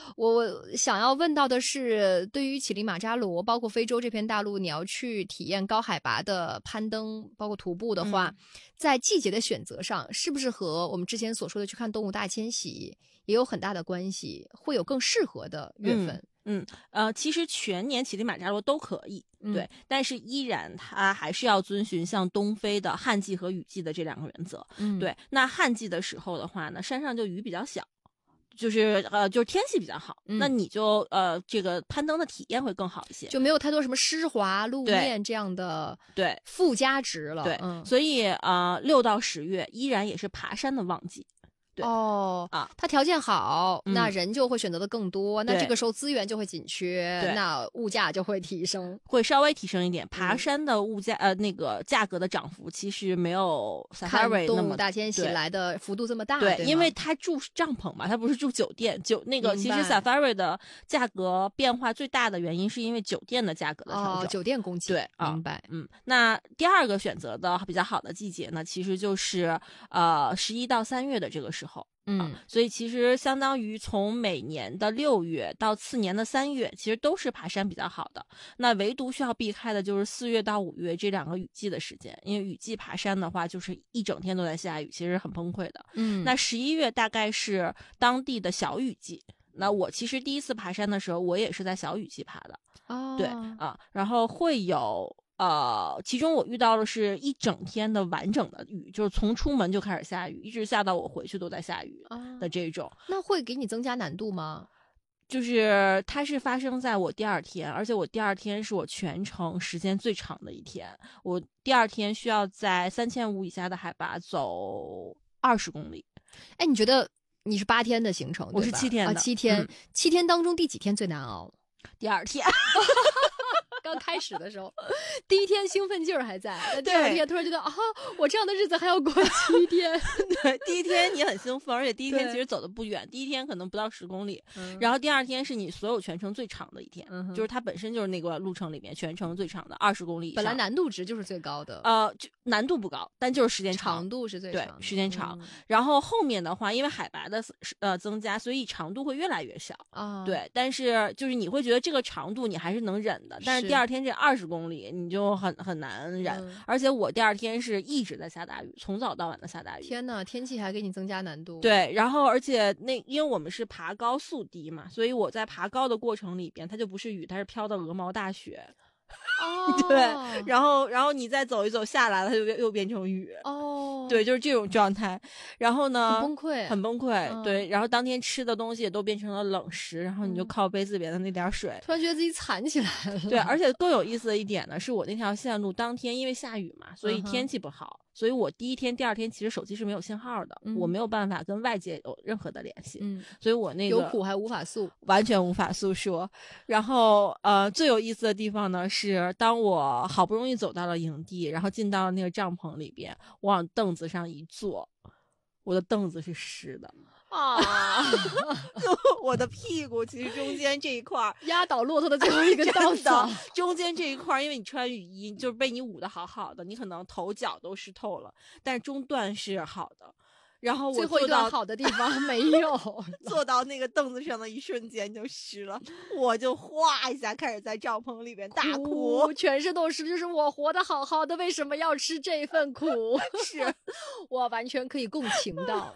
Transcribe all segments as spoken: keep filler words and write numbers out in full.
我想要问到的是，对于乞力马扎罗，包括非洲这片大陆，你要去体验高海拔的攀登，包括徒步的话，嗯、在季节的选择上，是不是和我们之前所说的去看动物大迁徙也有很大的关系？会有更适合的月份？ 嗯嗯，呃，其实全年乞力马扎罗都可以，对、嗯，但是依然它还是要遵循像东非的旱季和雨季的这两个原则。嗯，对。那旱季的时候的话呢，山上就雨比较小，就是呃，就是天气比较好，嗯、那你就呃，这个攀登的体验会更好一些， 就没有太多什么湿滑路面这样的对附加值了。 对， 嗯、 所以呃，六到十月依然也是爬山的旺季。 哦啊， 它条件好、嗯，那人就会选择的更多，那这个时候资源就会紧缺，那物价就会提升， 会稍微提升一点。爬山的物价、嗯、呃那个价格的涨幅其实没有 Safari 动物大迁徙来的幅度这么大， 对， 对因为它住帐篷嘛，它不是住酒店，酒那个其实 Safari 的价格变化最大的原因是因为酒店的价格的调整， 哦，酒店供给， 对， 明白。 嗯，那第二个选择的比较好的季节呢，其实就是呃十一到三月的这个时候。 嗯、 啊，所以其实相当于从每年的六月到次年的三月，其实都是爬山比较好的。那唯独需要避开的就是四月到五月这两个雨季的时间，因为雨季爬山的话，就是一整天都在下雨，其实很崩溃的。 嗯， 那十一月大概是当地的小雨季。那我其实第一次爬山的时候，我也是在小雨季爬的。 哦， 对啊，然后会有。呃，其中我遇到的是一整天的完整的雨，就是从出门就开始下雨，一直下到我回去都在下雨的这种。 啊、那会给你增加难度吗？ 就是它是发生在我第二天，而且我第二天是我全程时间最长的一天。我第二天需要在三千五以下的海拔走二十公里。 哎，你觉得你是八天的行程？ 我是七天的， 啊、七天、 嗯， 七天当中第几天最难熬？ 第二天。 刚开始的时候，第一天兴奋劲儿还在，那第二天突然觉得啊，我这样的日子还要过七天。 对，第一天你很兴奋，而且第一天其实走的不远，第一天可能不到十公里、嗯，然后第二天是你所有全程最长的一天，嗯、就是它本身就是那个路程里面全程最长的二十公里以上。 本来难度值就是最高的， 呃，就难度不高，但就是时间长， 长度是最长的， 对，时间长、 嗯。 然后后面的话，因为海拔的呃增加，所以长度会越来越小啊。 对，但是就是你会觉得这个长度你还是能忍的，但是第二天这二十公里。公里你就很很难忍、嗯，而且我第二天是一直在下大雨，从早到晚的下大雨。 天哪，天气还给你增加难度。 对，然后而且那因为我们是爬高速低嘛，所以我在爬高的过程里边，它就不是雨，它是飘的鹅毛大雪。 哦， 对，然后然后你再走一走下来了，它就又变成雨。 哦， 对，就是这种状态。然后呢， 很崩溃， 很崩溃、 嗯。 对，然后当天吃的东西也都变成了冷食，然后你就靠杯子里边的那点水， 突然觉得自己惨起来了。 对，而且更有意思的一点呢，是我那条线路当天因为下雨嘛，所以天气不好。嗯，所以我第一天第二天其实手机是没有信号的、嗯、我没有办法跟外界有任何的联系。嗯，所以我那个有苦还无法诉， 完全无法诉说。然后呃最有意思的地方呢是当我好不容易走到了营地，然后进到了那个帐篷里边，我往凳子上一坐，我的凳子是湿的啊我的屁股其实中间这一块压倒骆驼的最后一根稻草中间这一块因为你穿雨衣就是被你捂得好好的，你可能头脚都湿透了，但是中段是好的。然后我最后一段好的地方没有坐到那个凳子上的一瞬间就湿了，我就哗一下开始在帐篷里边大哭， 全身都是，就是我活得好好的为什么要吃这份苦是我完全可以共情到。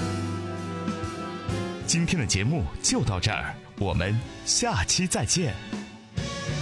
今天的节目就到这儿，我们下期再见。